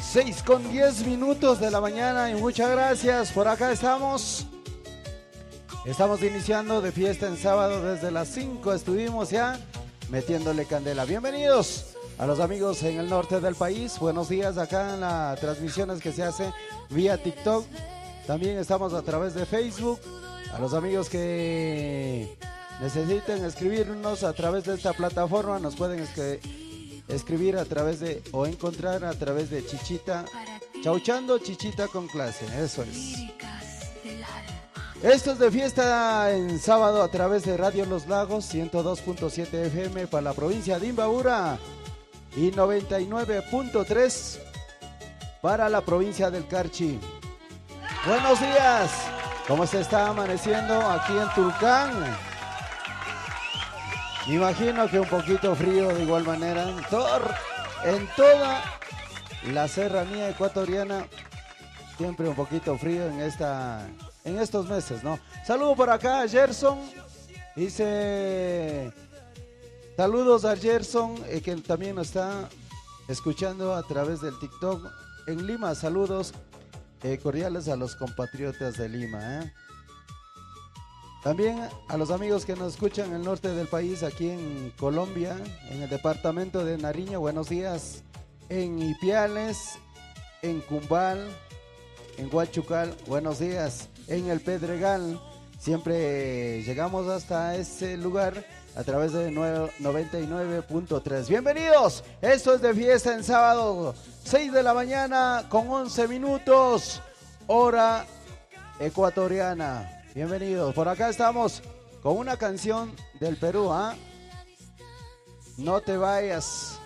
6:10 de la mañana y muchas gracias. Por acá estamos. Estamos iniciando de fiesta en sábado desde las 5. Estuvimos ya metiéndole candela. Bienvenidos a los amigos en el norte del país. Buenos días acá en las transmisiones que se hace vía TikTok. También estamos a través de Facebook. A los amigos que necesiten escribirnos a través de esta plataforma nos pueden escribir a través de o encontrar a través de Chichita, Chauchando Chichita con clase, eso es. Esto es de fiesta en sábado a través de Radio Los Lagos 102.7 FM para la provincia de Imbabura y 99.3 para la provincia del Carchi. Buenos días, ¿cómo se está amaneciendo aquí en Tulcán? Me imagino que un poquito frío de igual manera en toda la serranía ecuatoriana, siempre un poquito frío en estos meses, ¿no? Saludo por acá a Gerson, dice saludos a Gerson, que también nos está escuchando a través del TikTok en Lima. Saludos cordiales a los compatriotas de Lima, También a los amigos que nos escuchan en el norte del país, aquí en Colombia, en el departamento de Nariño, buenos días. En Ipiales, en Cumbal, en Huachucal, buenos días. En el Pedregal, siempre llegamos hasta ese lugar a través de 99.3. Bienvenidos, esto es de fiesta en sábado, 6 de la mañana con 11 minutos, hora ecuatoriana. Bienvenidos, por acá estamos con una canción del Perú, No te vayas.